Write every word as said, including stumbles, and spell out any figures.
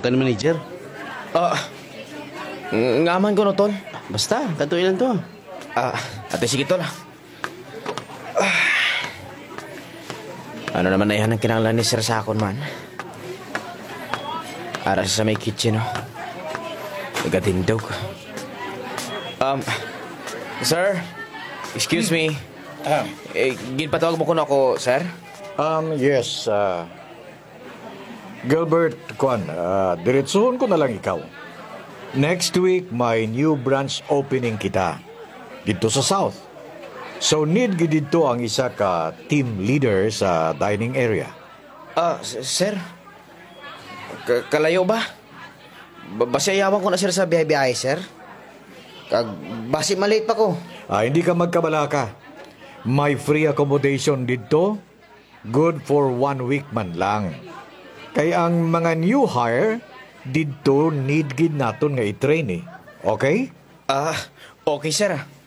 Kan manager. Ah, ng- ngaman ko no, tol. Basta, kanto ilan to. Ah, ate, sige, tol. Ah. Ano naman na yan ang kinanglan ni Sir sa akon, man? Ara sa may kitchen, no? Nagatindog. Um, sir, excuse me. Ah, Eh, ginpatawag mo ko na ako, sir? um, yes, uh, Gilbert, Kwan, uh, diretsuhon ko na lang ikaw. Next week, may new branch opening kita dito sa South. So, need gid dito ang isa ka team leader sa dining area. Ah, s- sir? K- kalayo ba? ba Basiyawan ko na, sir, sa biyahe-biyahe, sir. Kag, basi malate pa ko. Ah, hindi ka magkabalaka. May free accommodation dito. Good for one week man lang. Kaya ang mga new hire, dito need gid naton nga i-train eh. Okay? Ah, okay, sir.